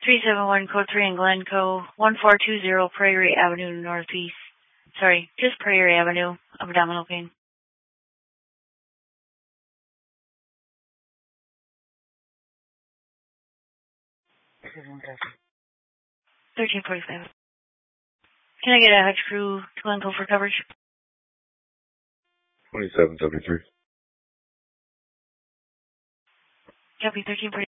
371 Code 3 in Glencoe, 1420 Prairie Avenue Northeast. Sorry, just Prairie Avenue, abdominal pain. 1345. Can I get a Hutch crew to Glencoe for coverage? 2773. Copy 1345.